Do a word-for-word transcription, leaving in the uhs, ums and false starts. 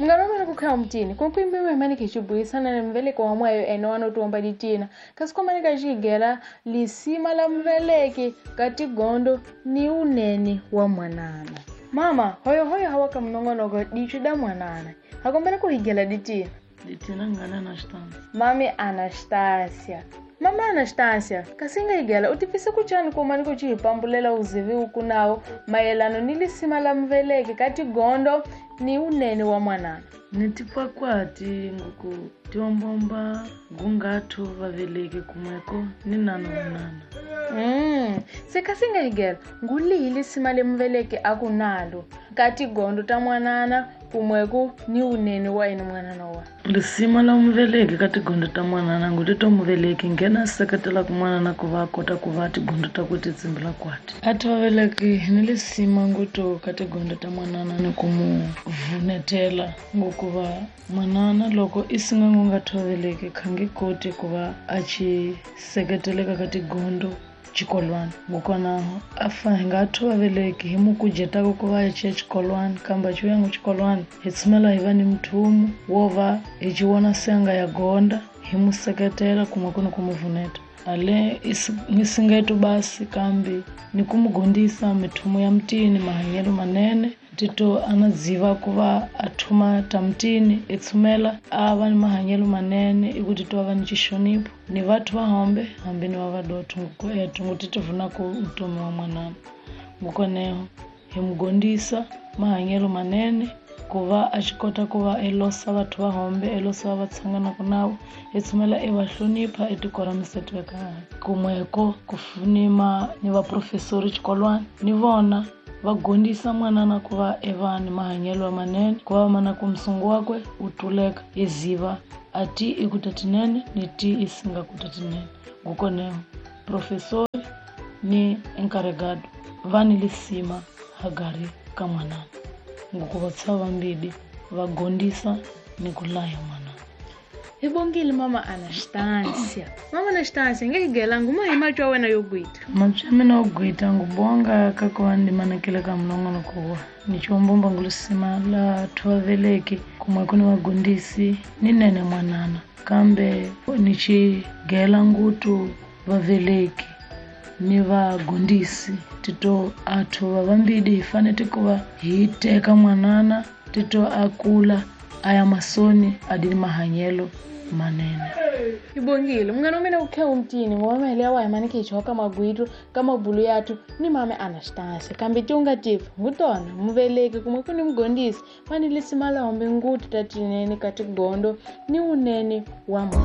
Mngaromera kukhala mtini kumkwimbi imene kichibuyisana na mveleko wa mwayo ene wanotuomba litina kasi komane kachigela lisima la mveleke kati gondo ni uneni wa mwanana. Mama hoyo hoyo hawaka mnongonoko dichuda mwanana hakombera kuhigela ditina ditina ngana Anastasia. Mami Anastasia Mama Anastasia kasinga igela utifise kuchani kumani kuchipambulela uzivi ukunawo mayelano nilisima la mveleke kati gondo ni uneni wa mwanana. Nitipa kwati nguku tiombomba gungatu vaveleke kumweko ni nano mwanana. Mm, sekasinga igela nguli ilisima le mveleke akunalo kati gondo ta mwanana kumweko ni uneni wa ene mwanana wa. Lisima la mveleke kati gondo ta mwanana nguti to mveleke ngena sekatela kumwanana kuva kota kuvati gondo ta kuti tsimbila kwati. Ati vaveleke nilisima nguto kati gondo ta mwanana ni kumuvunetela ngukuva mwanana loko isinga ngunga toveleke khangi koti kuva achi seketeleka kati gondo chikolwani ngukona afa hingathu vaveleki himu kujetako kuva eche chikolwani kamba chuyangu chikolwani hitsimela hivani mthumu wova hichiwona senga ya gonda himu seketela kumwakuno kumuvuneta ale isingetu basi kambi ni kumugondisa mithumu ya mtini mahanyelo manene tito anadziva kuva athuma tamtini itsumela ava ni mahanyelo manene ikuti to ava ni chishonipo ni vathu vahombe hambi ni vavadoto nguko etu ngutito vunako utomi wa mwanana ngukoneho himugondisa mahanyelo manene kuva achikota kuva elosa vathu vahombe elosa vavatsangana kunawo itsumela evahlonipa etikoramisiweka kumweko kufunima ni vaprofesori chikolwani ni vona vagondisa mwanana kuva evani mahanyelo manene kuva mana kumsungu wakwe utuleka eziva ati ikutatinene ni ti isinga kutatinene ngukoneho profesori ni encarregado vani lisima hagari ka mwanana ngukuvatsa vambidi vagondisa ni kulaya mwanana. Ibongile Mama Anastasia. Mama Anastasia ngehigela nguma himacho wena yogwita. Macho mina ogwita ngubonga kako ndi manakile ka mlongono kuwa. Nichombomba ngulisima la tuwaveleki kumwekuni wagondisi ni nene mwanana. Kambe nichigela ngutu vaveleki ni vagondisi tito atu vavambidi ifanete kuva hiteka mwanana tito akula aya masoni adini mahanyelo manene. Ibongile mngano mina ukhe umtini ngoba mele awaye manike ichoka magwitu kama bulu yatu ni Mama Anastasia kambe tunga tifu ngutona mveleke kumwe kuni mgondisi mani lisimala ombe ngutu tatinene kati gondo ni uneni wa mwana.